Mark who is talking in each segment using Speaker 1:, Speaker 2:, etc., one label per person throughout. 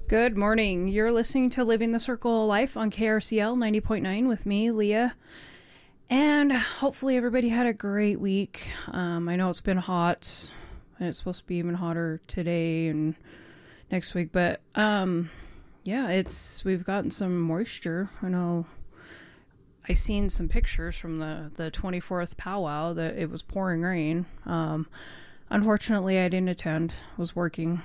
Speaker 1: Good morning. You're listening to Living the Circle of Life on KRCL 90.9 with me, Leah. And hopefully everybody had a great week. I know it's been hot, and it's supposed to be even hotter today and next week. But we've gotten some moisture. I know I seen some pictures from the 24th powwow that it was pouring rain. Unfortunately, I didn't attend. I was working.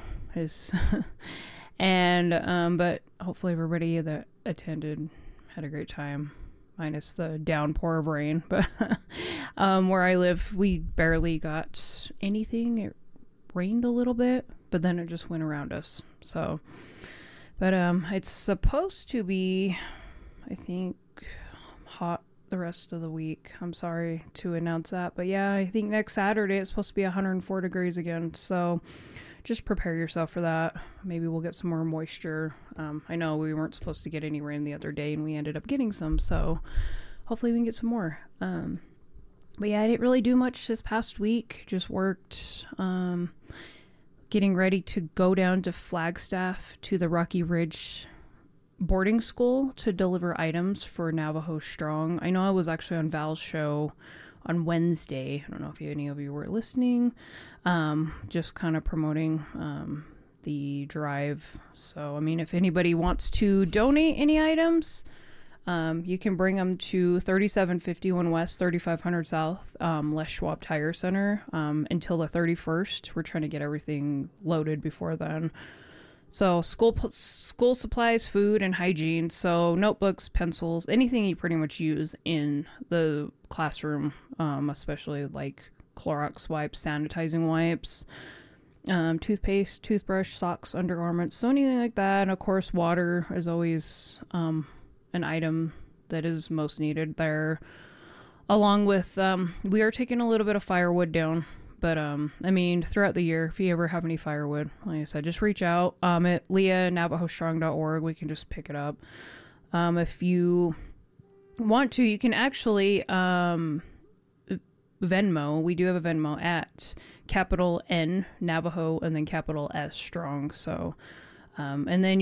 Speaker 1: But hopefully everybody that attended had a great time, minus the downpour of rain. But where I live, we barely got anything. It rained a little bit, but then it just went around us. So, but it's supposed to be, I think, hot the rest of the week. I'm sorry to announce that, but yeah, I think next Saturday it's supposed to be 104 degrees again. So just prepare yourself for that. Maybe we'll get some more moisture. I know we weren't supposed to get any rain the other day and we ended up getting some, so hopefully we can get some more. But yeah, I didn't really do much this past week. Just worked, getting ready to go down to Flagstaff to the Rocky Ridge boarding school to deliver items for Navajo Strong. I know I was actually on Val's show on Wednesday. I don't know if any of you were listening. Just kind of promoting the drive. So, I mean, if anybody wants to donate any items, you can bring them to 3751 West, 3500 South, Les Schwab Tire Center until the 31st. We're trying to get everything loaded before then. So school supplies, food, and hygiene. So notebooks, pencils, anything you pretty much use in the classroom, especially like Clorox wipes, sanitizing wipes, toothpaste, toothbrush, socks, undergarments, so anything like that. And of course, water is always an item that is most needed there. Along with, we are taking a little bit of firewood down. But, I mean, throughout the year, if you ever have any firewood, like I said, just reach out at leah@navajostrong.org. We can just pick it up. If you want to, you can actually Venmo. We do have a Venmo at capital N Navajo and then capital S Strong. So, and then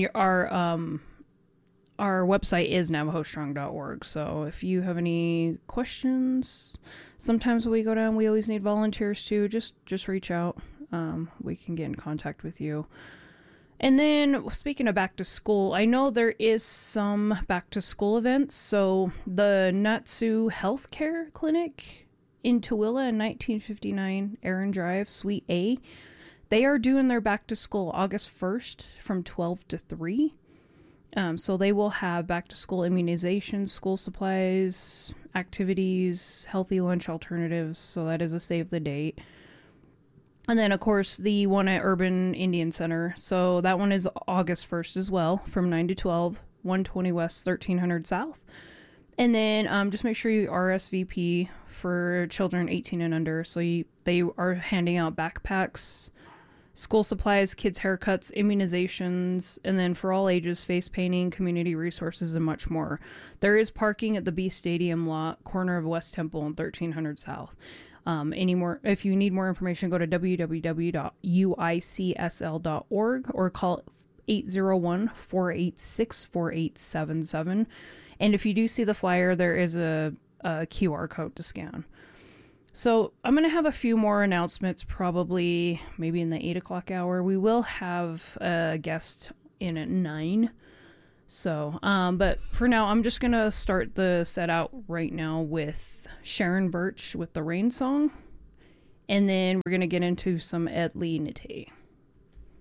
Speaker 1: our website is navajostrong.org. So if you have any questions, sometimes when we go down, we always need volunteers too. Just reach out. We can get in contact with you. And then speaking of back to school, I know there is some back to school events. So the Natsu Healthcare Clinic in Tooele in 1959, Aaron Drive, Suite A, they are doing their back to school August 1st from 12 to 3. So they will have back to school immunizations, school supplies, activities, healthy lunch alternatives. So that is a save the date. And then, of course, the one at Urban Indian Center. So that one is August 1st as well, from 9 to 12, 120 West, 1300 South. And then just make sure you RSVP for children 18 and under. So they are handing out backpacks, school supplies, kids' haircuts, immunizations, and then for all ages, face painting, community resources, and much more. There is parking at the B Stadium lot, corner of West Temple and 1300 South. If you need more information, go to www.uicsl.org or call 801-486-4877. And if you do see the flyer, there is a QR code to scan. So I'm going to have a few more announcements, probably maybe in the 8 o'clock hour. We will have a guest in at 9. So, but for now, I'm just going to start the set out right now with Sharon Birch with the Rain Song. And then we're going to get into some Ed Lee Nate.